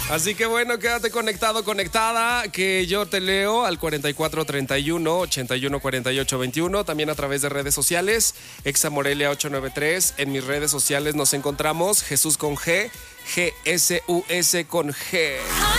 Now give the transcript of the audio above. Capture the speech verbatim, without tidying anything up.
Así que bueno, quédate conectado, conectada, que yo te leo al cuarenta y cuatro treinta y uno, ochenta y uno, cuarenta y ocho, veintiuno, también a través de redes sociales, Exa Morelia ocho noventa y tres. En mis redes sociales nos encontramos Jesús con G, G S U S con G.